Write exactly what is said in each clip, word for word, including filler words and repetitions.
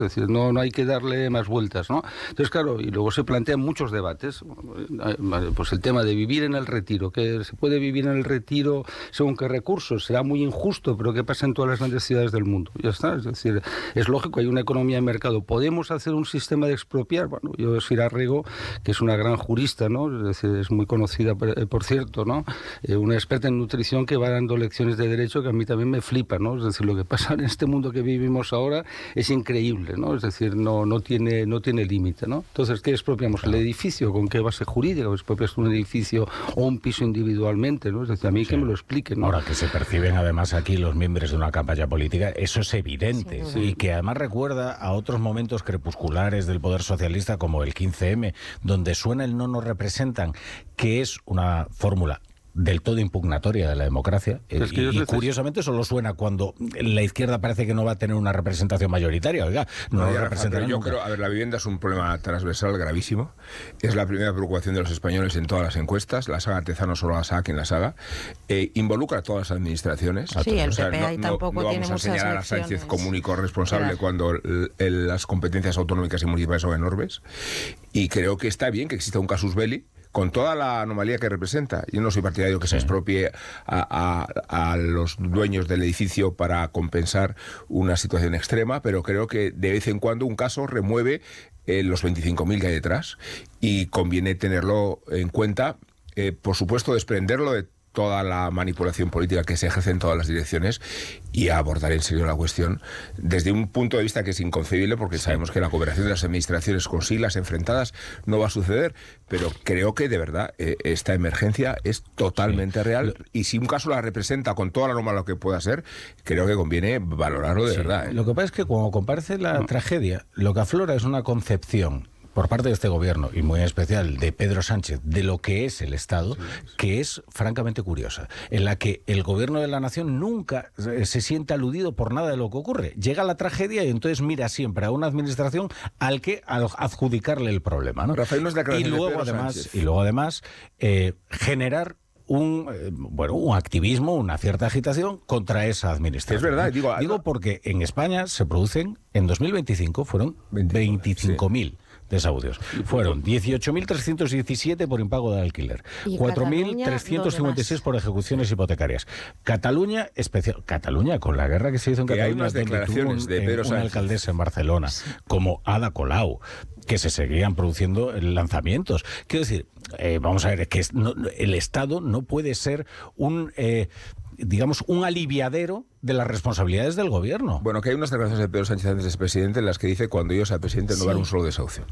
Es decir, no, no hay que darle más vueltas, ¿no? Entonces, claro, y luego se plantean muchos debates. Pues el tema de vivir en el retiro, que se puede vivir en el retiro según qué recursos, será muy injusto, pero ¿qué pasa en todas las grandes ciudades del mundo? Ya está, es decir, es lógico, hay una economía de mercado. ¿Podemos hacer un sistema de expropiar? Bueno, yo Sira Rego, que es una gran jurista, ¿no? Es decir, es muy conocida, por cierto, ¿no? Eh, una experta en nutrición que va dando lecciones de derecho que a mí también me flipa, ¿no? Es decir, lo que pasa en este mundo que vivimos ahora es increíble, ¿no? Es decir, no, no tiene, no tiene límite, ¿no? Entonces, ¿qué expropiamos? ¿El edificio? ¿Con qué base jurídica? ¿Expropias un edificio o un piso individualmente, ¿no? Es decir, a mí sí. que me lo expliquen, ¿no? Ahora, que se perciben además aquí los miembros de una campaña política, eso es evidente, sí, y que además recuerda a otros momentos crepusculares del poder socialista como el quince eme, donde suena el no nos representan, que es una fórmula del todo impugnatoria de la democracia, es que y, y curiosamente solo suena cuando la izquierda parece que no va a tener una representación mayoritaria. Oiga, no, no representará yo nunca. creo, a ver, la vivienda es un problema transversal gravísimo, es la primera preocupación de los españoles en todas las encuestas, la saga Tezano solo la saca quien la saga, eh, involucra a todas las administraciones. Sí, el o sea, P P ahí no, tampoco no, no tiene vamos a muchas señalar a Sánchez como único responsable claro. cuando el, el, las competencias autonómicas y municipales son enormes, y creo que está bien que exista un casus belli con toda la anomalía que representa. Yo no soy partidario que sí. se expropie a, a, a los dueños del edificio para compensar una situación extrema, pero creo que de vez en cuando un caso remueve eh, los veinticinco mil que hay detrás y conviene tenerlo en cuenta. Eh, por supuesto, desprenderlo de toda la manipulación política que se ejerce en todas las direcciones y abordar en serio la cuestión desde un punto de vista que es inconcebible, porque sí. sabemos que la cooperación de las administraciones con siglas enfrentadas no va a suceder, pero creo que de verdad eh, esta emergencia es totalmente sí. real, y si un caso la representa con toda la norma lo que pueda ser, creo que conviene valorarlo de sí. verdad. ¿eh? Lo que pasa es que cuando comparece la no. tragedia, lo que aflora es una concepción por parte de este gobierno, y muy en especial de Pedro Sánchez, de lo que es el Estado, sí, sí. que es francamente curiosa, en la que el gobierno de la nación nunca se siente aludido por nada de lo que ocurre. Llega la tragedia y entonces mira siempre a una administración al que adjudicarle el problema, ¿no? Rafael, no es la y, luego, además, y luego además eh, generar un eh, bueno un activismo, una cierta agitación contra esa administración. Es verdad, digo, digo porque en España se producen, en dos mil veinticinco fueron veinticinco mil. Sí. desahucios. Fueron dieciocho mil trescientos diecisiete por impago de alquiler, cuatro mil trescientos cincuenta y seis por ejecuciones hipotecarias. Cataluña, especial, Cataluña, con la guerra que se hizo en que Cataluña, hay unas declaraciones de Pedro una alcaldesa en Barcelona, sí. como Ada Colau, que se seguían produciendo lanzamientos. Quiero decir, eh, vamos a ver, que es, no, el Estado no puede ser un... Eh, digamos, un aliviadero de las responsabilidades del gobierno. Bueno, que hay unas declaraciones de Pedro Sánchez antes de ser presidente en las que dice cuando yo sea presidente no sí. va a haber un solo desahucio.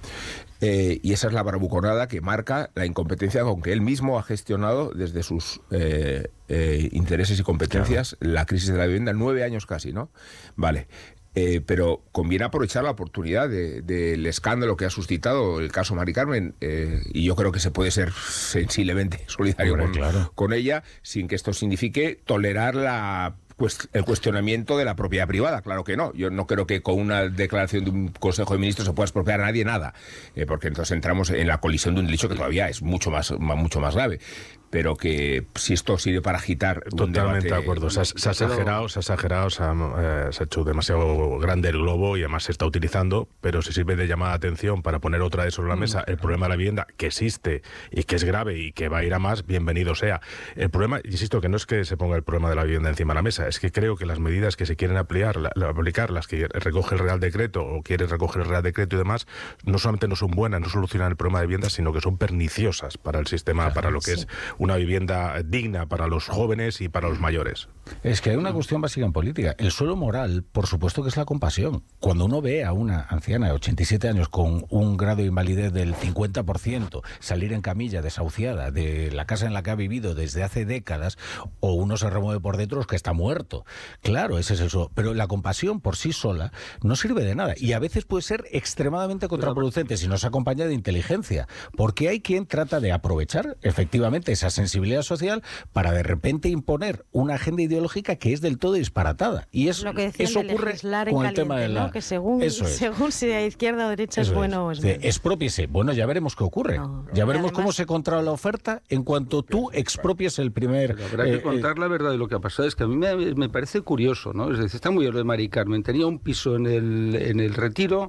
Eh, y esa es la barbuconada que marca la incompetencia con que él mismo ha gestionado desde sus eh, eh, intereses y competencias claro. la crisis de la vivienda, nueve años casi, ¿no? Vale. Eh, pero conviene aprovechar la oportunidad del de, de escándalo que ha suscitado el caso Mari Carmen, eh, y yo creo que se puede ser sensiblemente solidario Hombre, con, claro. con ella, sin que esto signifique tolerar la... Pues el cuestionamiento de la propiedad privada, claro que no. Yo no creo que con una declaración de un Consejo de Ministros se pueda expropiar a nadie nada, eh, porque entonces entramos en la colisión de un delito que todavía es mucho más, mucho más grave. Pero que si esto sirve para agitar... Totalmente de acuerdo. Se ha, se ha exagerado, se ha exagerado, se ha, eh, se ha hecho demasiado grande el globo y además se está utilizando, pero si sirve de llamada de atención para poner otra vez sobre la mesa el problema de la vivienda, que existe y que es grave y que va a ir a más, bienvenido sea. El problema, insisto, que no es que se ponga el problema de la vivienda encima de la mesa, es que creo que las medidas que se quieren aplicar, la, la, aplicar, las que recoge el Real Decreto o quiere recoger el Real Decreto y demás, no solamente no son buenas, no solucionan el problema de vivienda, sino que son perniciosas para el sistema, claro, para lo que sí. es una vivienda digna para los jóvenes y para los mayores. Es que hay una cuestión básica en política. El suelo moral, por supuesto que es la compasión. Cuando uno ve a una anciana de ochenta y siete años con un grado de invalidez del cincuenta por ciento salir en camilla desahuciada de la casa en la que ha vivido desde hace décadas, o uno se remueve por dentro, es que está muerto. Claro, ese es el suelo. Pero la compasión por sí sola no sirve de nada. Y a veces puede ser extremadamente contraproducente si no se acompaña de inteligencia. Porque hay quien trata de aprovechar efectivamente esa sensibilidad social para de repente imponer una agenda ideológica que es del todo disparatada. Y es, lo que eso ocurre con el caliente, tema de la... ¿no? Que según, eso es. según sea izquierda o derecha eso es bueno o es malo. Expropiese. Bueno, ya veremos qué ocurre. No, ya veremos además, cómo se controla la oferta en cuanto tú expropies el primer... Habrá que eh, contar la verdad de lo que ha pasado. Es que a mí me, me parece curioso, ¿no? Es decir, está muy bien lo de Mari Carmen. Tenía un piso en el, en el Retiro,